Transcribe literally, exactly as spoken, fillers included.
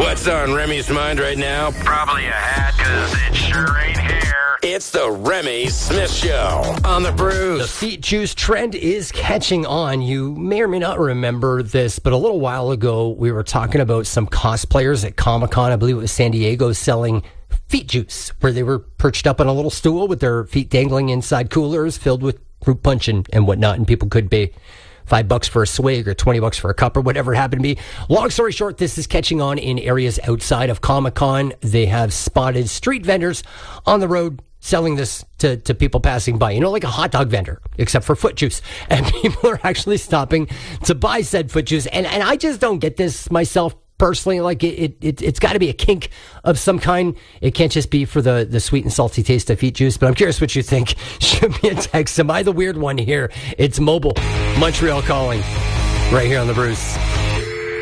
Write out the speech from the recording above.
What's on Remy's mind right now? Probably a hat, because it sure ain't hair. It's the Remy Smith Show on the Bruce. The feet juice trend is catching on. You may or may not remember this, but a little while ago, we were talking about some cosplayers at Comic-Con. I believe it was San Diego, selling feet juice, where they were perched up on a little stool with their feet dangling inside coolers filled with fruit punch and, and whatnot, and people could pay five bucks for a swig or twenty bucks for a cup or whatever it happened to be. Long story short, this is catching on in areas outside of Comic-Con. They have spotted street vendors on the road selling this to, to people passing by, you know, like a hot dog vendor, except for foot juice. And people are actually stopping to buy said foot juice. And, and I just don't get this myself personally. Like, it, it, it, it's got to be a kink of some kind. It can't just be for the, the sweet and salty taste of feet juice. But I'm curious what you think. Shoot me a text. Am I the weird one here? It's Mobile, Montreal calling, right here on the Bruce.